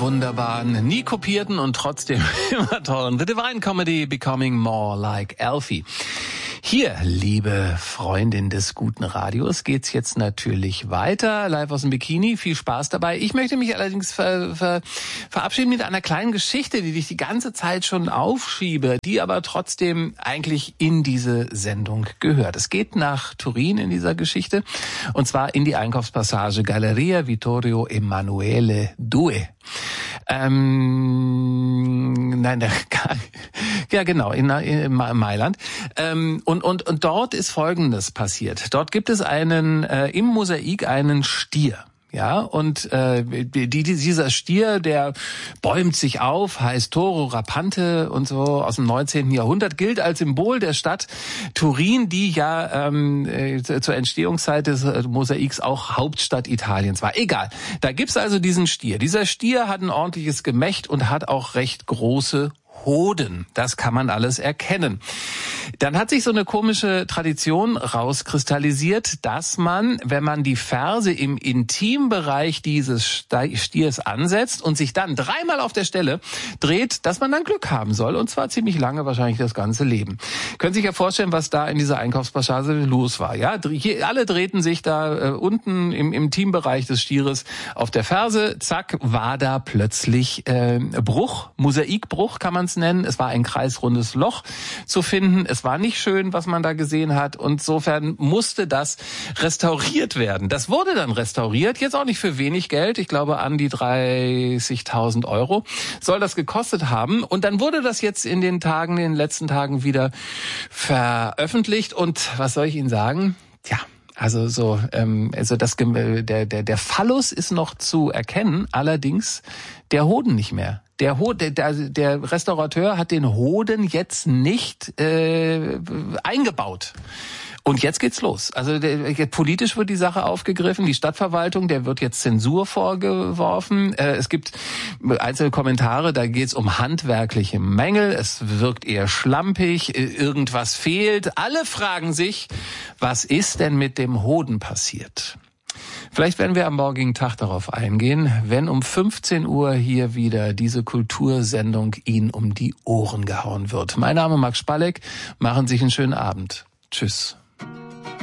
wunderbaren, nie kopierten und trotzdem immer tollen The Divine Comedy Becoming More Like Alfie. Hier, liebe Freundin des guten Radios, geht's jetzt natürlich weiter, live aus dem Bikini. Viel Spaß dabei. Ich möchte mich allerdings verabschieden mit einer kleinen Geschichte, die ich die ganze Zeit schon aufschiebe, die aber trotzdem eigentlich in diese Sendung gehört. Es geht nach Turin in dieser Geschichte, und zwar in die Einkaufspassage Galleria Vittorio Emanuele II. Ja genau, in Mailand. Und dort ist Folgendes passiert. Dort gibt es im Mosaik einen Stier. Ja, und dieser Stier, der bäumt sich auf, heißt Toro Rapante und so, aus dem 19. Jahrhundert, gilt als Symbol der Stadt Turin, die ja zur Entstehungszeit des Mosaiks auch Hauptstadt Italiens war. Egal, da gibt's also diesen Stier. Dieser Stier hat ein ordentliches Gemächt und hat auch recht große Hoden. Das kann man alles erkennen. Dann hat sich so eine komische Tradition rauskristallisiert, dass man, wenn man die Ferse im Intimbereich dieses Stiers ansetzt und sich dann dreimal auf der Stelle dreht, dass man dann Glück haben soll. Und zwar ziemlich lange, wahrscheinlich das ganze Leben. Können sich ja vorstellen, was da in dieser Einkaufspassage los war. Ja, alle drehten sich da unten im Intimbereich des Stieres auf der Ferse. Zack, war da plötzlich Bruch, Mosaikbruch kann man es nennen. Es war ein kreisrundes Loch zu finden. Es war nicht schön, was man da gesehen hat. Und insofern musste das restauriert werden. Das wurde dann restauriert, jetzt auch nicht für wenig Geld. Ich glaube, an die 30.000 Euro soll das gekostet haben. Und dann wurde das jetzt in den letzten Tagen wieder veröffentlicht. Und was soll ich Ihnen sagen? Tja, der Phallus ist noch zu erkennen, allerdings der Hoden nicht mehr. Der Restaurateur hat den Hoden jetzt nicht eingebaut. Und jetzt geht's los. Also politisch wird die Sache aufgegriffen. Die Stadtverwaltung, der wird jetzt Zensur vorgeworfen. Es gibt einzelne Kommentare, da geht's um handwerkliche Mängel. Es wirkt eher schlampig, irgendwas fehlt. Alle fragen sich, was ist denn mit dem Hoden passiert? Vielleicht werden wir am morgigen Tag darauf eingehen, wenn um 15 Uhr hier wieder diese Kultursendung Ihnen um die Ohren gehauen wird. Mein Name ist Max Spalleck. Machen Sie sich einen schönen Abend. Tschüss.